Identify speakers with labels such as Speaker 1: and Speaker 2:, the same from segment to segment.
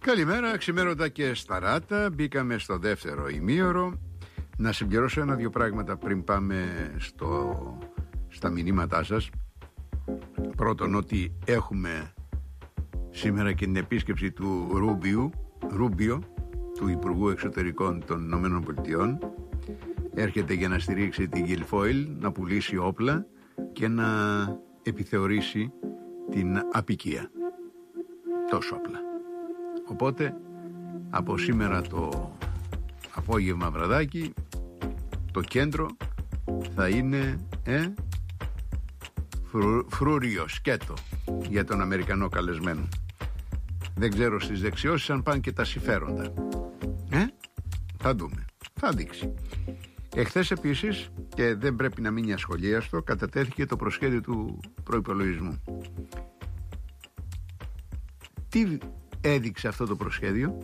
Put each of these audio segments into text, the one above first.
Speaker 1: Καλημέρα, ξημέρωτα και σταράτα. Μπήκαμε στο δεύτερο ημίωρο. Να συμπληρώσω ένα-δυο πράγματα πριν πάμε στα μηνύματά σας. Πρώτον, ότι έχουμε σήμερα και την επίσκεψη του Ρούμπιο, του Υπουργού Εξωτερικών των Ηνωμένων Πολιτειών. Έρχεται για να στηρίξει την Guilfoyle, να πουλήσει όπλα και να επιθεωρήσει την αποικία. Τόσο όπλα. Οπότε από σήμερα το απόγευμα βραδάκι το κέντρο θα είναι φρούριο, σκέτο για τον Αμερικανό καλεσμένο. Δεν ξέρω στις δεξιώσεις αν πάνε και τα συμφέροντα. Θα δούμε, θα δείξει. Εχθές επίσης, και δεν πρέπει να μείνει ασχολίαστο, κατατέθηκε το προσχέδιο του προϋπολογισμού. Τι έδειξε αυτό το προσχέδιο?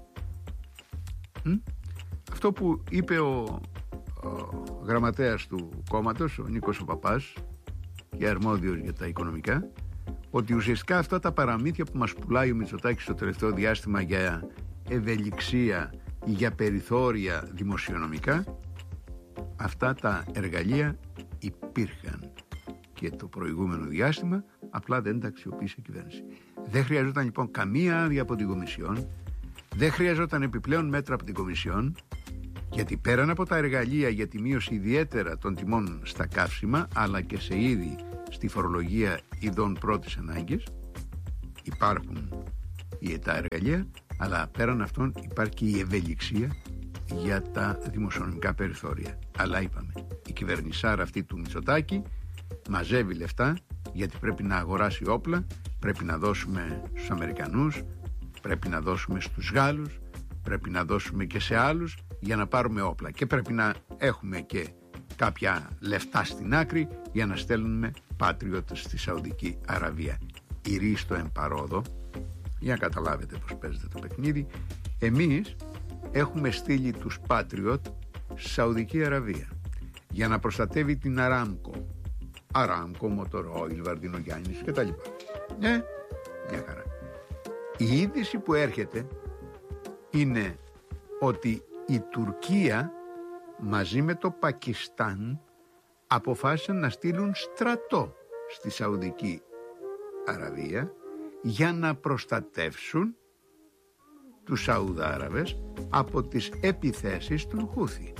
Speaker 1: Αυτό που είπε ο γραμματέας του κόμματος, ο Νίκος ο Παπάς, και αρμόδιος για τα οικονομικά, ότι ουσιαστικά αυτά τα παραμύθια που μας πουλάει ο Μητσοτάκης στο τελευταίο διάστημα για ευελιξία ή για περιθώρια δημοσιονομικά, αυτά τα εργαλεία υπήρχαν και το προηγούμενο διάστημα, απλά δεν τα αξιοποίησε η κυβέρνηση. Δεν χρειαζόταν λοιπόν καμία άδεια από την Κομισιόν, δεν χρειαζόταν επιπλέον μέτρα από την Κομισιόν, γιατί πέραν από τα εργαλεία για τη μείωση ιδιαίτερα των τιμών στα καύσιμα, αλλά και σε είδη στη φορολογία ειδών πρώτης ανάγκης, υπάρχουν τα εργαλεία, αλλά πέραν αυτών υπάρχει και η ευελιξία για τα δημοσιονομικά περιθώρια. Αλλά είπαμε, η κυβερνησάρα αυτή του Μητσοτάκη μαζεύει λεφτά, γιατί πρέπει να αγοράσει όπλα, πρέπει να δώσουμε στους Αμερικανούς, πρέπει να δώσουμε στους Γάλλους, πρέπει να δώσουμε και σε άλλους για να πάρουμε όπλα, και πρέπει να έχουμε και κάποια λεφτά στην άκρη για να στέλνουμε Patriot στη Σαουδική Αραβία. Ηρίστο εμπαρόδο, για να καταλάβετε πως παίζεται το παιχνίδι. Εμείς έχουμε στείλει τους Patriot στη Σαουδική Αραβία για να προστατεύει την Αράμκο, Μοτορόιλ, Βαρδινογιάννης και τα λοιπά. Μια χαρά. Η είδηση που έρχεται είναι ότι η Τουρκία μαζί με το Πακιστάν αποφάσισαν να στείλουν στρατό στη Σαουδική Αραβία για να προστατεύσουν τους Σαουδάραβες από τις επιθέσεις των Χούθι.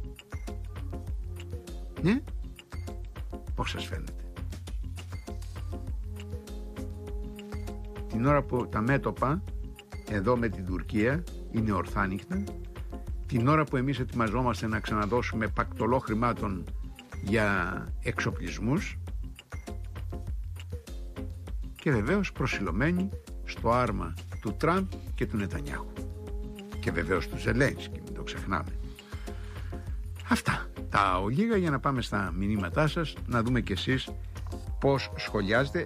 Speaker 1: Ναι, πώς σας φαίνεται? Την ώρα που τα μέτωπα εδώ με την Τουρκία είναι ορθάνυχτα, την ώρα που εμείς ετοιμαζόμαστε να ξαναδώσουμε πακτολό χρημάτων για εξοπλισμούς, και βεβαίως προσιλωμένοι στο άρμα του Τραμπ και του Νετανιάχου, και βεβαίως του Ζελένσκι, μην το ξεχνάμε. Αυτά τα ολίγα για να πάμε στα μηνύματά σας, να δούμε κι εσείς πώς σχολιάζετε.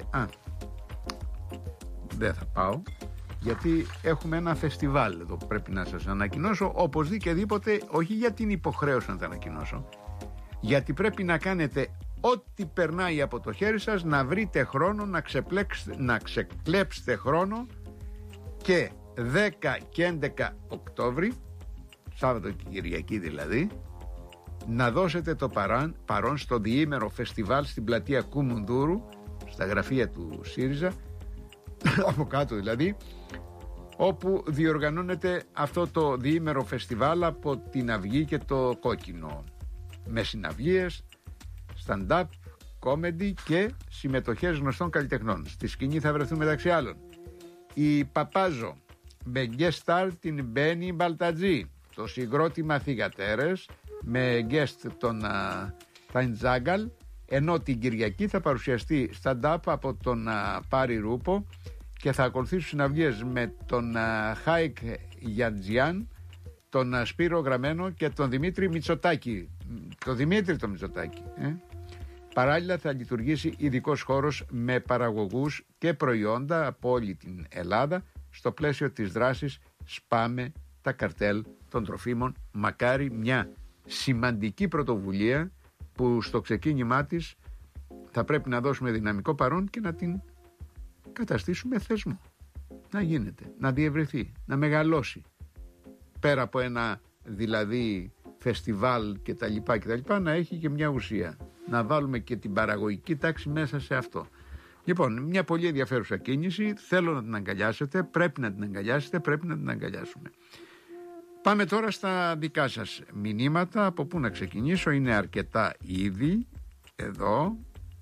Speaker 1: Δεν θα πάω, γιατί έχουμε ένα φεστιβάλ εδώ που πρέπει να σας ανακοινώσω, οπωσδήποτε, όχι για την υποχρέωση να τα ανακοινώσω, γιατί πρέπει να κάνετε ό,τι περνάει από το χέρι σας, να βρείτε χρόνο, να ξεκλέψετε χρόνο, και 10 και 11 Οκτώβρη, Σάββατο και Κυριακή δηλαδή, να δώσετε το παρόν στο διήμερο φεστιβάλ στην πλατεία Κουμουνδούρου, στα γραφεία του ΣΥΡΙΖΑ, από κάτω δηλαδή, όπου διοργανώνεται αυτό το διήμερο φεστιβάλ από την Αυγή και το Κόκκινο, με συναυλίες, stand-up, comedy και συμμετοχές γνωστών καλλιτεχνών. Στη σκηνή θα βρεθούν μεταξύ άλλων η Παπάζο, με guest star την Μπένι Μπαλτατζή, το συγκρότημα Θυγατέρες με guest τον Ταϊντζάγκαλ, ενώ την Κυριακή θα παρουσιαστεί stand-up από τον Πάρη Ρούπο, και θα ακολουθήσουν συναυλίες με τον Χάικ Γιαντζιάν, τον Σπύρο Γραμμένο και τον Δημήτρη Μητσοτάκη. Το Δημήτρη το Μητσοτάκη. Παράλληλα θα λειτουργήσει ειδικός χώρος με παραγωγούς και προϊόντα από όλη την Ελλάδα, στο πλαίσιο της δράσης «Σπάμε τα καρτέλ των τροφίμων». Μακάρι μια σημαντική πρωτοβουλία που στο ξεκίνημά της θα πρέπει να δώσουμε δυναμικό παρόν και να την καταστήσουμε θεσμό. να γίνεται, να διευρυθεί, να μεγαλώσει. Πέρα από ένα δηλαδή φεστιβάλ και τα λοιπά, να έχει και μια ουσία. Να βάλουμε και την παραγωγική τάξη μέσα σε αυτό. Λοιπόν, μια πολύ ενδιαφέρουσα κίνηση. Θέλω να την αγκαλιάσετε, πρέπει να την αγκαλιάσετε, πρέπει να την αγκαλιάσουμε. Πάμε τώρα στα δικά σας μηνύματα. Από πού να ξεκινήσω? Είναι αρκετά ήδη εδώ.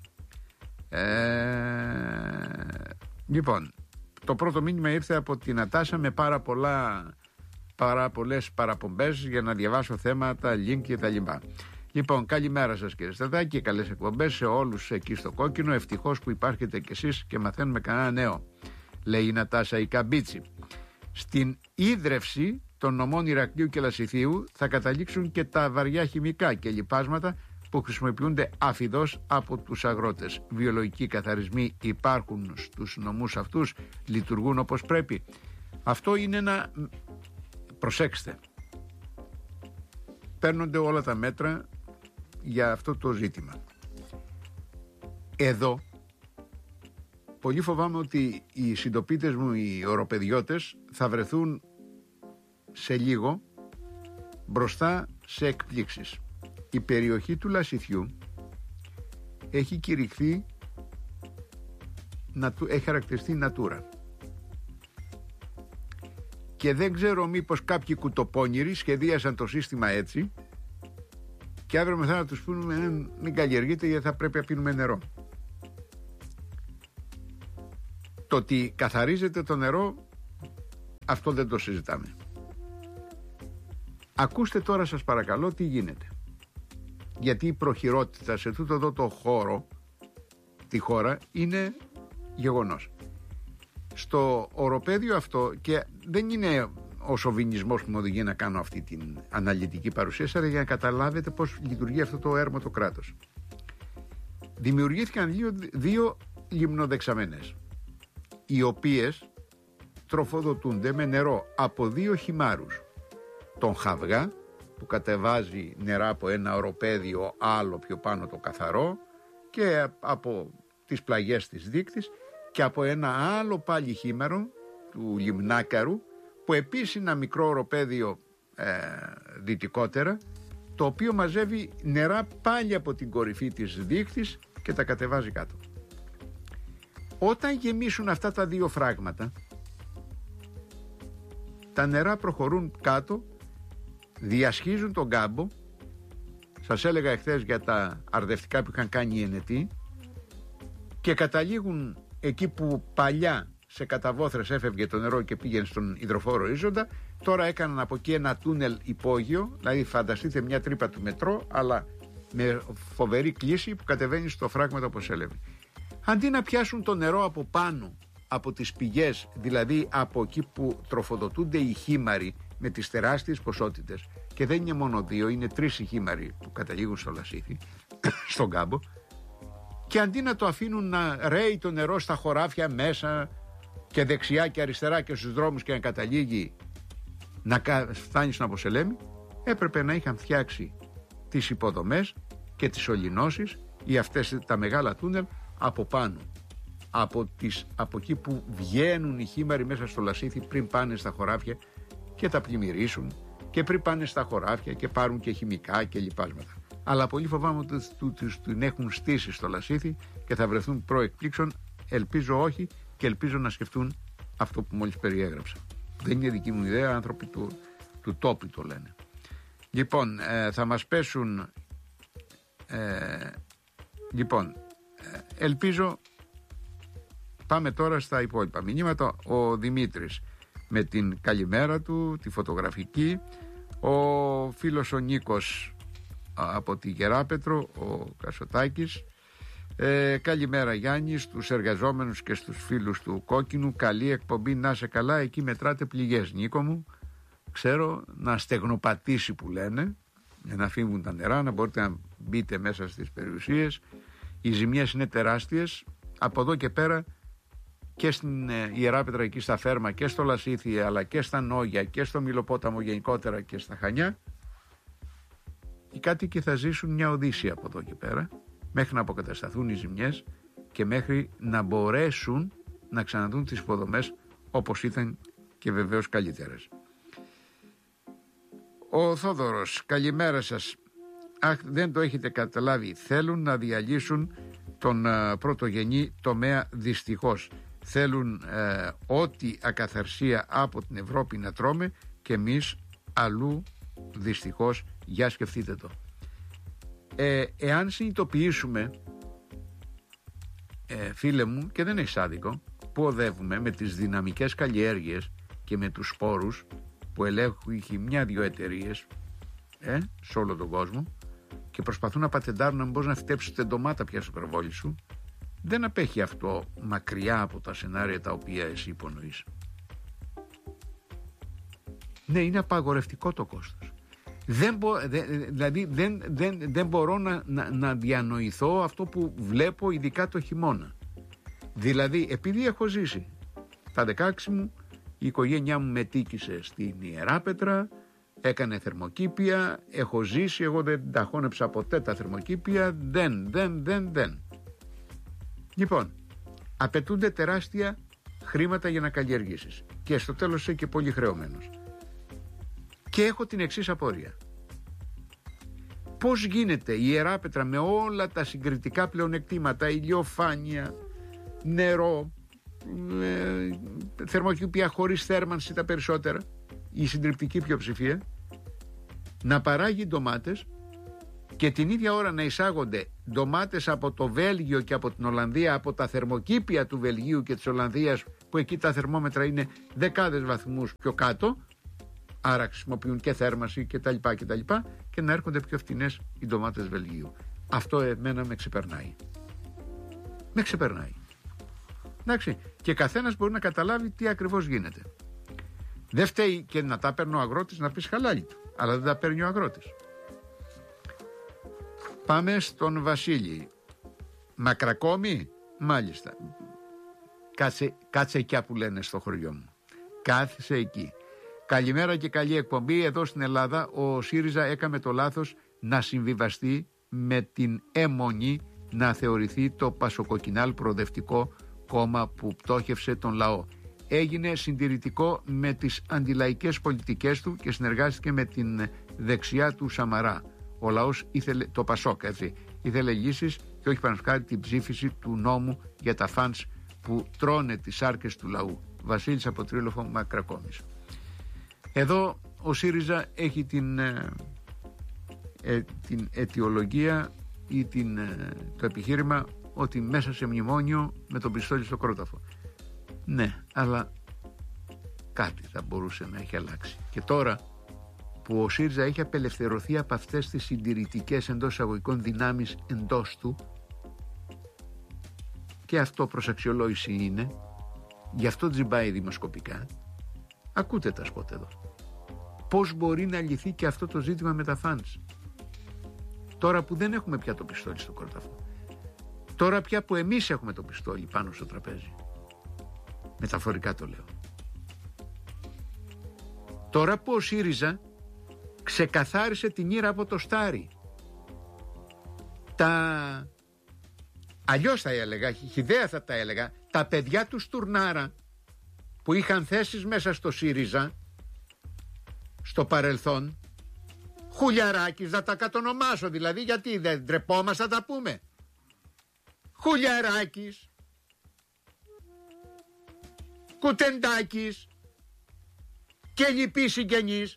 Speaker 1: Λοιπόν, το πρώτο μήνυμα ήρθε από την Νατάσα με πάρα πολλές παραπομπές για να διαβάσω θέματα, link και τα λοιπά. Λοιπόν, καλημέρα σας κύριε Σταδάκη και καλές εκπομπές σε όλους εκεί στο Κόκκινο. Ευτυχώς που υπάρχετε κι εσείς και μαθαίνουμε κανένα νέο, λέει η Νατάσα η Καμπίτσι. Στην ίδρυυση των νομών Ηρακλείου και Λασιθίου θα καταλήξουν και τα βαριά χημικά και λιπάσματα που χρησιμοποιούνται αφιδώς από τους αγρότες. Βιολογικοί καθαρισμοί υπάρχουν στους νομούς αυτούς, λειτουργούν όπως πρέπει? Αυτό είναι ένα... Προσέξτε, παίρνονται όλα τα μέτρα για αυτό το ζήτημα. Εδώ πολύ φοβάμαι ότι οι συντοπίτες μου, οι οροπεδιώτες, θα βρεθούν σε λίγο μπροστά σε εκπλήξεις. Η περιοχή του Λασιθιού έχει κηρυχθεί, έχει χαρακτηριστεί Natura. Και δεν ξέρω μήπως κάποιοι κουτοπώνηροι σχεδίασαν το σύστημα έτσι και αύριο μεθά να τους πούμε μην καλλιεργείτε γιατί θα πρέπει να πίνουμε νερό. Το ότι καθαρίζεται το νερό, αυτό δεν το συζητάμε. Ακούστε τώρα σας παρακαλώ τι γίνεται. Γιατί η προχειρότητα σε τούτο εδώ το χώρο, τη χώρα, είναι γεγονός. Στο οροπέδιο αυτό, και δεν είναι ο σοβινισμός που με οδηγεί να κάνω αυτή την αναλυτική παρουσίαση, αλλά για να καταλάβετε πώς λειτουργεί αυτό το έρμο το κράτος. Δημιουργήθηκαν δύο λιμνοδεξαμενές, οι οποίες τροφοδοτούνται με νερό από δύο χυμάρους. Τον Χαβγά, που κατεβάζει νερά από ένα οροπέδιο άλλο πιο πάνω το καθαρό, και από τις πλαγιές της Δίκτης, και από ένα άλλο πάλι χήμαρο του Λιμνάκαρου, που επίσης είναι ένα μικρό οροπέδιο δυτικότερα, το οποίο μαζεύει νερά πάλι από την κορυφή της Δίκτης και τα κατεβάζει κάτω. Όταν γεμίσουν αυτά τα δύο φράγματα, τα νερά προχωρούν κάτω, διασχίζουν τον κάμπο. Σας έλεγα εχθές για τα αρδευτικά που είχαν κάνει οι Ενετοί, και καταλήγουν εκεί που παλιά σε καταβόθρες έφευγε το νερό και πήγαινε στον υδροφόρο ίζοντα. Τώρα έκαναν από εκεί ένα τούνελ υπόγειο, δηλαδή φανταστείτε μια τρύπα του μετρό, αλλά με φοβερή κλίση που κατεβαίνει στο φράγμα όπως έλεγε. Αντί να πιάσουν το νερό από πάνω, από τις πηγές, δηλαδή από εκεί που τροφοδοτούνται οι χήμαροι με τις τεράστιες ποσότητες, και δεν είναι μόνο δύο, είναι τρεις οι χήμαροι που καταλήγουν στο Λασίθι, στον κάμπο, και αντί να το αφήνουν να ρέει το νερό στα χωράφια μέσα και δεξιά και αριστερά και στους δρόμους και να καταλήγει να φτάνει στον Αποσελέμη, έπρεπε να είχαν φτιάξει τις υποδομές και τις ολυνώσεις ή αυτές τα μεγάλα τούνελ από πάνω, από εκεί που βγαίνουν οι χήμαροι μέσα στο Λασίθι πριν πάνε στα χωράφια και τα πλημμυρίσουν, και πριν πάνε στα χωράφια και πάρουν και χημικά και λιπάσματα. Αλλά πολύ φοβάμαι ότι την έχουν στήσει στο Λασίθι και θα βρεθούν προεκπλήξεων. Ελπίζω όχι, και ελπίζω να σκεφτούν αυτό που μόλις περιέγραψα. Δεν είναι δική μου ιδέα, άνθρωποι του τόπου το λένε. Λοιπόν, θα μας πέσουν... ελπίζω... Πάμε τώρα στα υπόλοιπα μηνύματα. Ο Δημήτρης με την καλημέρα του, τη φωτογραφική. Ο φίλος ο Νίκος από τη Γεράπετρο, ο Κασοτάκης. Καλημέρα Γιάννη, στους εργαζόμενους και στους φίλους του Κόκκινου. Καλή εκπομπή, να σε καλά. Εκεί μετράτε πληγές, Νίκο μου. Ξέρω, να στεγνοπατήσει που λένε, για να φύγουν τα νερά, να μπορείτε να μπείτε μέσα στις περιουσίες. Οι ζημιές είναι τεράστιες. Από εδώ και πέρα και στην Ιεράπετρα, εκεί στα Φέρμα και στο Λασίθι, αλλά και στα Νόγια και στο Μιλοπόταμο γενικότερα και στα Χανιά, οι κάτοικοι θα ζήσουν μια οδύσσια από εδώ και πέρα, μέχρι να αποκατασταθούν οι ζημιές και μέχρι να μπορέσουν να ξαναδούν τις υποδομές όπως ήταν και βεβαίως καλύτερες. Ο Θόδωρος, καλημέρα σας. Αχ, δεν το έχετε καταλάβει. Θέλουν να διαλύσουν τον πρωτογενή τομέα, δυστυχώς. Θέλουν ό,τι ακαθαρσία από την Ευρώπη να τρώμε και εμείς αλλού, δυστυχώς. Για σκεφτείτε το. Εάν συνειδητοποιήσουμε, φίλε μου, και δεν έχει άδικο, που οδεύουμε με τις δυναμικές καλλιέργειες και με τους σπόρους που ελέγχει μια-δυο εταιρείες σε όλο τον κόσμο και προσπαθούν να πατεντάρουν να μπορείς να φυτέψεις την ντομάτα πια στο προβόλι σου, δεν απέχει αυτό μακριά από τα σενάρια τα οποία εσύ υπονοείς. Ναι, είναι απαγορευτικό το κόστος. Δεν μπορώ να διανοηθώ αυτό που βλέπω, ειδικά το χειμώνα. Δηλαδή, επειδή έχω ζήσει τα 16 μου, η οικογένειά μου μετήκησε στην Ιεράπετρα, έκανε θερμοκήπια, έχω ζήσει, εγώ δεν τα χώνεψα ποτέ τα θερμοκήπια, δεν. Λοιπόν, απαιτούνται τεράστια χρήματα για να καλλιεργήσεις και στο τέλος είσαι και πολύ χρεωμένος. Και έχω την εξής απορία. Πώς γίνεται η Ιεράπετρα με όλα τα συγκριτικά πλεονεκτήματα, ηλιοφάνεια, νερό, θερμοκήπια χωρίς θέρμανση τα περισσότερα, η συντριπτική πλειοψηφία, να παράγει ντομάτες και την ίδια ώρα να εισάγονται ντομάτες από το Βέλγιο και από την Ολλανδία, από τα θερμοκήπια του Βελγίου και της Ολλανδίας, που εκεί τα θερμόμετρα είναι δεκάδες βαθμούς πιο κάτω, άρα χρησιμοποιούν και θέρμανση κτλ. Και να έρχονται πιο φτηνές οι ντομάτες Βελγίου. Αυτό εμένα με ξεπερνάει. Εντάξει, και καθένας μπορεί να καταλάβει τι ακριβώς γίνεται. Δεν φταίει και να τα παίρνει ο αγρότης, να πεις χαλάλι του, αλλά δεν τα παίρνει ο αγρότης. Πάμε στον Βασίλη. Μακρακόμη, μάλιστα. Κάτσε εκεί που λένε στο χωριό μου. Κάθισε εκεί. Καλημέρα και καλή εκπομπή. Εδώ στην Ελλάδα ο ΣΥΡΙΖΑ έκανε το λάθος να συμβιβαστεί με την αιμονή να θεωρηθεί το πασοκοκκινάλ προοδευτικό κόμμα που πτώχευσε τον λαό. Έγινε συντηρητικό με τις αντιλαϊκές πολιτικές του και συνεργάστηκε με την δεξιά του Σαμαρά. Ο λαός ήθελε, το Πασόκ, ήθελε λύσεις και όχι παρασκάρι την ψήφιση του νόμου για τα φαντς που τρώνε τις σάρκες του λαού. Βασίλης από Τρίλοφο, Μακρακόμης. Εδώ ο ΣΥΡΙΖΑ έχει την αιτιολογία ή το επιχείρημα ότι μέσα σε μνημόνιο με τον πιστόλι στο κρόταφο. Ναι, αλλά κάτι θα μπορούσε να έχει αλλάξει. Και τώρα που ο ΣΥΡΙΖΑ έχει απελευθερωθεί από αυτές τις συντηρητικές εντός εισαγωγικών δυνάμεις εντός του, και αυτό προς αξιολόγηση είναι, γι' αυτό τζιμπάει δημοσκοπικά. Ακούτε τα σποτ εδώ. Πώς μπορεί να λυθεί και αυτό το ζήτημα με τα φαντς, τώρα που δεν έχουμε πια το πιστόλι στο κρόταφο, τώρα πια που εμείς έχουμε το πιστόλι πάνω στο τραπέζι, μεταφορικά το λέω, τώρα που ο ΣΥΡΙΖΑ ξεκαθάρισε την ήρα από το στάρι, αλλιώς θα έλεγα, χυδαία θα τα έλεγα, τα παιδιά του Στουρνάρα που είχαν θέσεις μέσα στο ΣΥΡΙΖΑ στο παρελθόν, Χουλιαράκης, να τα κατονομάσω δηλαδή, γιατί δεν ντρεπόμαστε να τα πούμε, Χουλιαράκης, Κουτεντάκης και λοιποί συγγενείς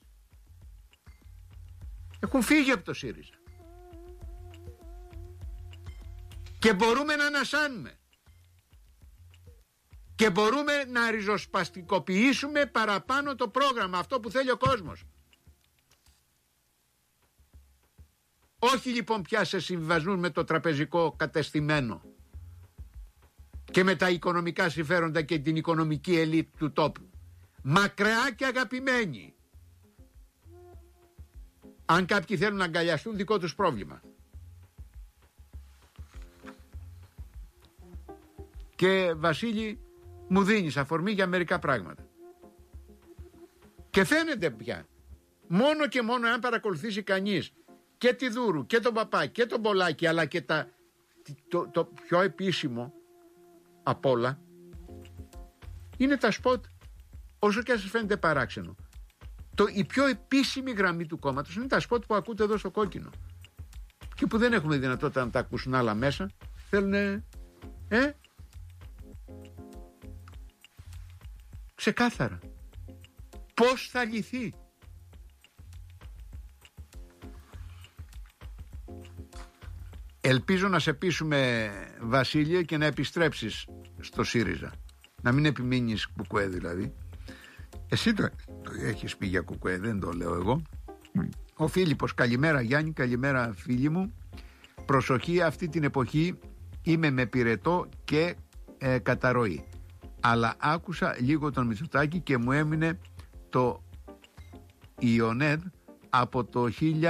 Speaker 1: έχουν φύγει από το ΣΥΡΙΖΑ και μπορούμε να ανασάνουμε και μπορούμε να ριζοσπαστικοποιήσουμε παραπάνω το πρόγραμμα, αυτό που θέλει ο κόσμος. Όχι λοιπόν πια σε συμβιβασμούς με το τραπεζικό κατεστημένο και με τα οικονομικά συμφέροντα και την οικονομική ελίτ του τόπου. Μακριά και αγαπημένοι. Αν κάποιοι θέλουν να αγκαλιαστούν, δικό τους πρόβλημα. Και Βασίλη, μου δίνεις αφορμή για μερικά πράγματα. Και φαίνεται πια, μόνο και μόνο αν παρακολουθήσει κανείς και τη Δούρου και τον Παπά και τον Πολάκη, αλλά και το πιο επίσημο απ' όλα είναι τα σποτ όσο και αν σας φαίνεται παράξενο, η πιο επίσημη γραμμή του κόμματος είναι τα σποτ που ακούτε εδώ στο κόκκινο και που δεν έχουμε δυνατότητα να τα ακούσουν άλλα μέσα. Θέλουν ξεκάθαρα πώς θα λυθεί. Ελπίζω να σε πείσουμε, Βασίλεια, και να επιστρέψεις στο ΣΥΡΙΖΑ. Να μην επιμείνεις Κουκουέ δηλαδή. Εσύ το έχεις πει για Κουκουέ, δεν το λέω εγώ. Ο Φίλιππος, καλημέρα Γιάννη, καλημέρα φίλοι μου. Προσοχή, αυτή την εποχή είμαι με πυρετό και καταρροή. Αλλά άκουσα λίγο τον Μητσοτάκη και μου έμεινε το Ιονέδ από το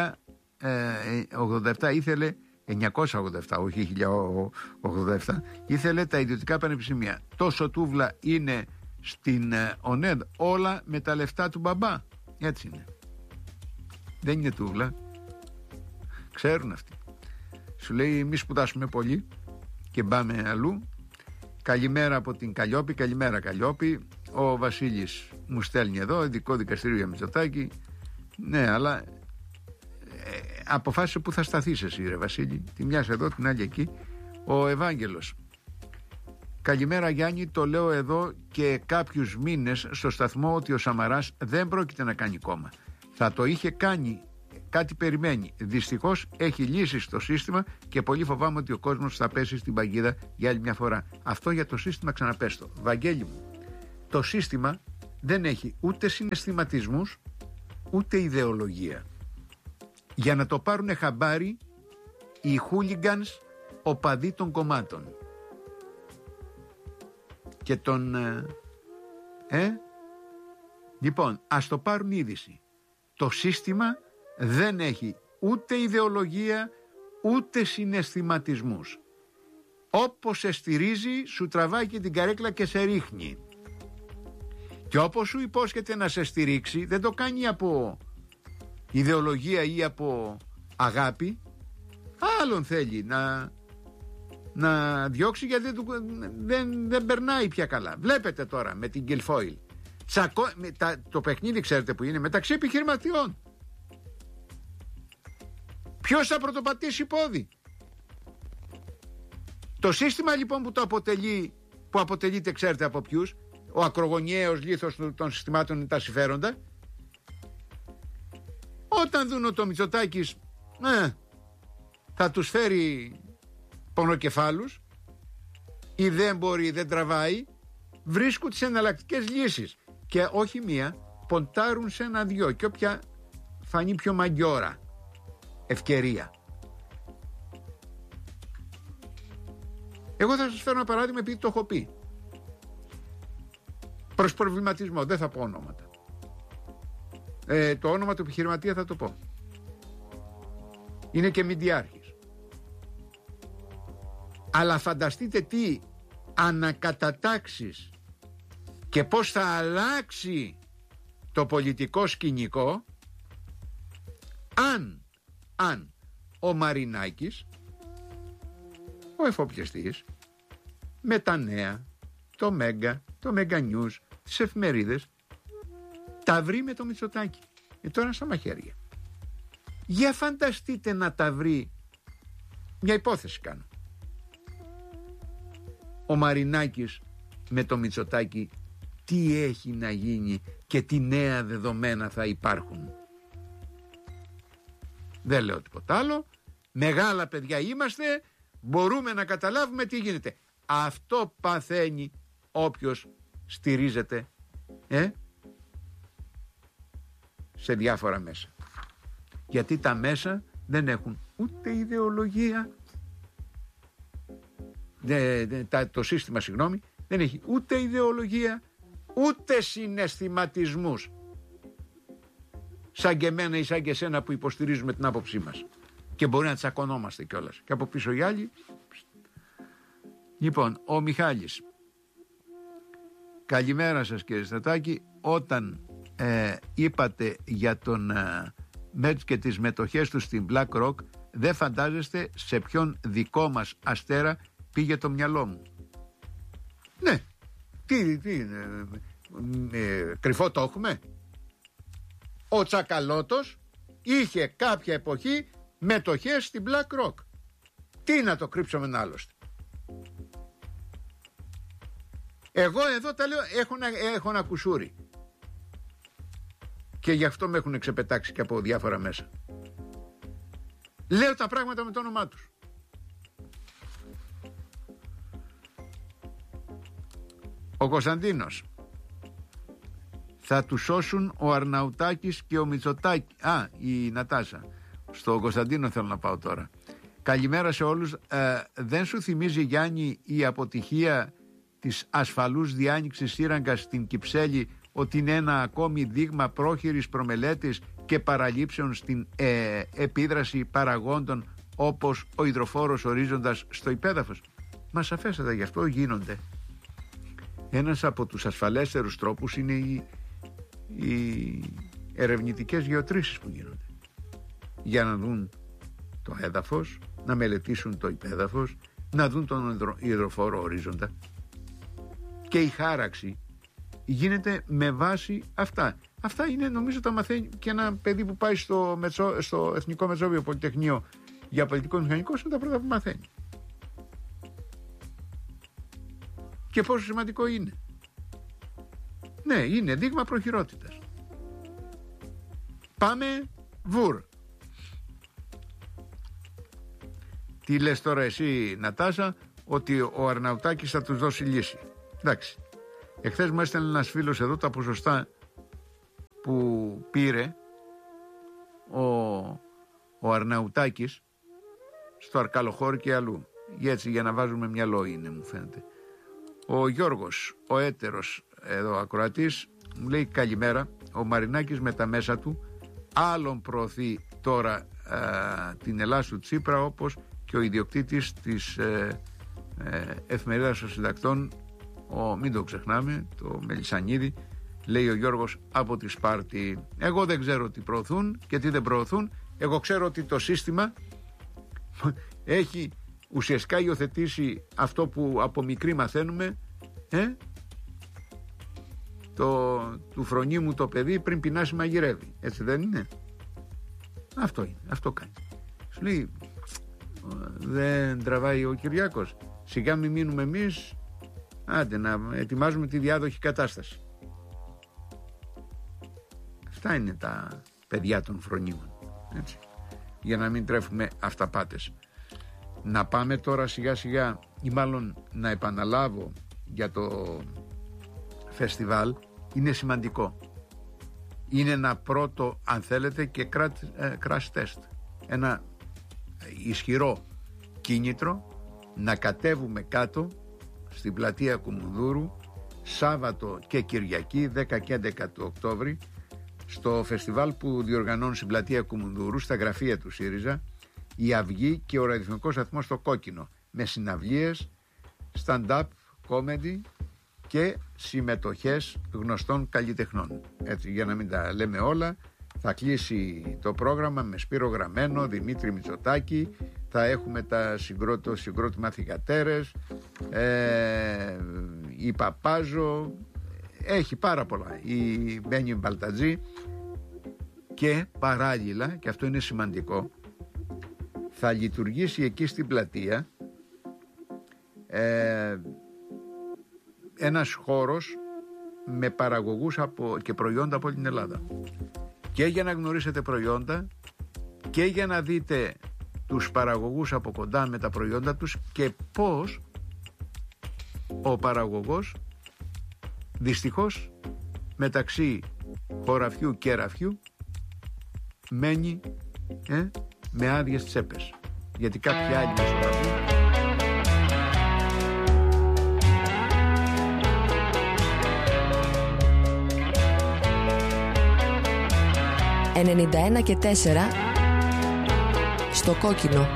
Speaker 1: 1087 ήθελε 987, όχι 1087, ήθελε τα ιδιωτικά πανεπιστήμια. Τόσο τούβλα είναι στην ΟΝΕΔ, όλα με τα λεφτά του μπαμπά. Έτσι είναι. Δεν είναι τούβλα. Ξέρουν αυτοί. Σου λέει μη σπουδάσουμε πολύ και πάμε αλλού. Καλημέρα από την Καλλιόπη. Καλημέρα Καλλιόπη. Ο Βασίλης μου στέλνει εδώ ειδικό δικαστήριο για Μητσοτάκη. Ναι, αλλά αποφάσισε που θα σταθείς εσύ ρε Βασίλη. Τη μιας εδώ, την άλλη εκεί. Ο Ευάγγελος. Καλημέρα Γιάννη, το λέω εδώ και κάποιους μήνες στο σταθμό ότι ο Σαμαράς δεν πρόκειται να κάνει κόμμα. Θα το είχε κάνει, κάτι περιμένει. Δυστυχώς έχει λύσει στο σύστημα και πολύ φοβάμαι ότι ο κόσμος θα πέσει στην παγίδα για άλλη μια φορά. Αυτό για το σύστημα ξαναπέστο. Βαγγέλη μου, το σύστημα δεν έχει ούτε συναισθηματισμούς ούτε ιδεολογία. Για να το πάρουν χαμπάρι οι χούλιγκανς οπαδοί των κομμάτων και τον λοιπόν, ας το πάρουν είδηση. Το σύστημα δεν έχει ούτε ιδεολογία ούτε συναισθηματισμούς. Όπως σε στηρίζει σου τραβάει και την καρέκλα και σε ρίχνει. Και όπως σου υπόσχεται να σε στηρίξει δεν το κάνει από ιδεολογία ή από αγάπη. Άλλον θέλει να διώξει γιατί δεν περνάει πια καλά. Βλέπετε τώρα με την Γκυλφόιλ το παιχνίδι, ξέρετε που είναι, μεταξύ επιχειρηματιών. Ποιος θα πρωτοπατήσει πόδι? Το σύστημα λοιπόν που αποτελείται, ξέρετε από ποιους? Ο ακρογωνιαίος λίθος των συστημάτων είναι τα συμφέροντα. Όταν δουν το Μητσοτάκης θα τους φέρει πονοκεφάλους ή δεν μπορεί, δεν τραβάει, βρίσκουν τις εναλλακτικές λύσεις και όχι μία, ποντάρουν σε ένα-δυο και όποια φανεί πιο μαγκιόρα ευκαιρία. Εγώ θα σας φέρω ένα παράδειγμα επειδή το έχω πει. Προς προβληματισμό, δεν θα πω ονόματα. Το όνομα του επιχειρηματία θα το πω. Είναι και μηντιάρχης. Αλλά φανταστείτε τι ανακατατάξεις και πώς θα αλλάξει το πολιτικό σκηνικό αν ο Μαρινάκης, ο εφοπλιστής, με τα νέα, το Μέγκα, το Μέγκα Νιούς, τις εφημερίδες, τα βρει με το Μητσοτάκη. Τώρα στα μαχαίρια. Για φανταστείτε να τα βρει, μια υπόθεση κάνω, ο Μαρινάκης με το Μητσοτάκη, τι έχει να γίνει και τι νέα δεδομένα θα υπάρχουν. Δεν λέω τίποτα άλλο. Μεγάλα παιδιά είμαστε, μπορούμε να καταλάβουμε τι γίνεται. Αυτό παθαίνει όποιος στηρίζεται σε διάφορα μέσα. Γιατί τα μέσα δεν έχουν ούτε ιδεολογία, το σύστημα δεν έχει ούτε ιδεολογία ούτε συναισθηματισμούς σαν και εμένα ή σαν και εσένα που υποστηρίζουμε την άποψή μας και μπορεί να τσακωνόμαστε κιόλας και από πίσω οι άλλοι. Λοιπόν, ο Μιχάλης, καλημέρα σας κύριε Στατάκη. Όταν είπατε για τον Μέτς και τις μετοχές του στην BlackRock, δεν φαντάζεστε σε ποιον δικό μας αστέρα πήγε το μυαλό μου. Ναι, τι κρυφό το έχουμε? Ο Τσακαλώτος είχε κάποια εποχή μετοχές στην BlackRock. Τι να το κρύψουμε άλλωστε? Εγώ εδώ τα λέω, έχω ένα κουσούρι. Και γι' αυτό με έχουν ξεπετάξει και από διάφορα μέσα. Λέω τα πράγματα με το όνομά τους. Ο Κωνσταντίνος. Θα του σώσουν ο Αρναουτάκης και ο Μητσοτάκης. Η Νατάσα. Στο Κωνσταντίνο θέλω να πάω τώρα. Καλημέρα σε όλους. Δεν σου θυμίζει, Γιάννη, η αποτυχία της ασφαλούς διάνοιξης σύραγγας στην Κυψέλη ότι είναι ένα ακόμη δείγμα πρόχειρης προμελέτης και παραλήψεων στην επίδραση παραγόντων όπως ο υδροφόρος ορίζοντας στο υπέδαφος? Μα σαφέστατα, γι' αυτό γίνονται. Ένας από τους ασφαλέστερους τρόπους είναι οι ερευνητικές γεωτρήσεις που γίνονται για να δουν το έδαφος, να μελετήσουν το υπέδαφος, να δουν τον υδροφόρο ορίζοντα. Και η χάραξη γίνεται με βάση αυτά. Αυτά είναι, νομίζω, τα μαθαίνει και ένα παιδί που πάει στο Εθνικό Μετσόβιο Πολυτεχνείο για πολιτικό μηχανικό, είναι τα πρώτα που μαθαίνει. Και πόσο σημαντικό είναι. Ναι, είναι δείγμα προχειρότητας. Πάμε βουρ. Τι λες τώρα εσύ, Νατάσα, ότι ο Αρναουτάκης θα τους δώσει λύση? Εντάξει. Εχθές μου έστελνε ένας φίλος εδώ τα ποσοστά που πήρε ο Αρναουτάκης στο Αρκαλοχώρι και αλλού. Έτσι, για να βάζουμε μυαλό είναι, μου φαίνεται. Ο Γιώργος, ο έτερος εδώ ακροατής, μου λέει καλημέρα. Ο Μαρινάκης με τα μέσα του άλλον προωθεί τώρα την Ελλάς του Τσίπρα, όπως και ο ιδιοκτήτης της εφημερίδας των συντακτών, μην το ξεχνάμε, το Μελισσανίδη, λέει ο Γιώργος από τη Σπάρτη. Εγώ δεν ξέρω τι προωθούν και τι δεν προωθούν. Εγώ ξέρω ότι το σύστημα έχει ουσιαστικά υιοθετήσει αυτό που από μικρή μαθαίνουμε, του φρονίμου το παιδί πριν πεινάσει μαγειρεύει. Έτσι δεν είναι? Αυτό είναι, αυτό κάνει. Σου λέει, δεν τραβάει ο Κυριάκος, σιγά μην μείνουμε εμείς, άντε να ετοιμάζουμε τη διάδοχη κατάσταση. Αυτά είναι τα παιδιά των φρονίμων, έτσι, για να μην τρέφουμε αυταπάτες. Να πάμε τώρα σιγά σιγά, ή μάλλον να επαναλάβω για το φεστιβάλ. Είναι σημαντικό. Είναι ένα πρώτο, αν θέλετε, και crash test. Ένα ισχυρό κίνητρο να κατέβουμε κάτω στην πλατεία Κουμουνδούρου Σάββατο και Κυριακή 10 και 11 του Οκτώβρη, στο φεστιβάλ που διοργανώνουν στην πλατεία Κουμουνδούρου, στα γραφεία του ΣΥΡΙΖΑ, η Αυγή και ο ραδιοφωνικός σταθμός στο Κόκκινο, με συναυλίες, stand-up, comedy και συμμετοχές γνωστών καλλιτεχνών. Έτσι, για να μην τα λέμε όλα, θα κλείσει το πρόγραμμα με Σπύρο Γραμμένο, Δημήτρη Μητσοτάκη, θα έχουμε το συγκρότημα Θυγατέρες, η Παπάζο, έχει πάρα πολλά, η Μπένι Μπαλτατζή, και παράλληλα, και αυτό είναι σημαντικό, θα λειτουργήσει εκεί στην πλατεία ένας χώρος με παραγωγούς και προϊόντα από την Ελλάδα, και για να γνωρίσετε προϊόντα και για να δείτε τους παραγωγούς από κοντά με τα προϊόντα τους και πώς ο παραγωγός δυστυχώς μεταξύ χωραφιού και ραφιού μένει με άδειες τσέπες, γιατί κάποιοι άλλοι μεσογραφούν.
Speaker 2: «91 και 4» στο Κόκκινο.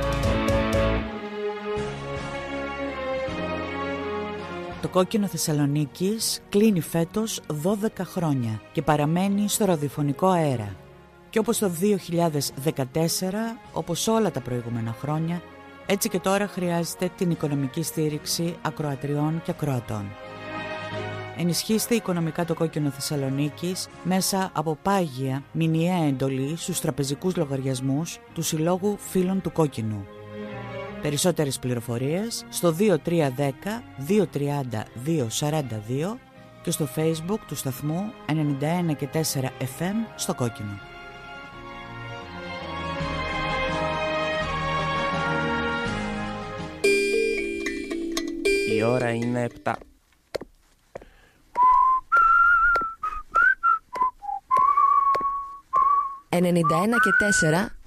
Speaker 3: Το Κόκκινο Θεσσαλονίκης κλείνει φέτος 12 χρόνια και παραμένει στο ραδιοφωνικό αέρα. Και όπως το 2014, όπως όλα τα προηγούμενα χρόνια, έτσι και τώρα χρειάζεται την οικονομική στήριξη ακροατριών και ακροατών. Ενισχύστε οικονομικά το Κόκκινο Θεσσαλονίκης μέσα από πάγια μηνιαία εντολή στους τραπεζικούς λογαριασμούς του Συλλόγου Φίλων του Κόκκινου. Περισσότερες πληροφορίες στο 2310 230 242 και στο Facebook του σταθμού 91,4 FM στο Κόκκινο.
Speaker 4: Η ώρα είναι 7.
Speaker 2: «91,4